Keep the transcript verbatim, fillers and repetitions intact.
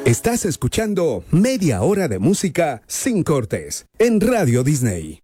Estás escuchando Media Hora de Música Sin Cortes en Radio Disney.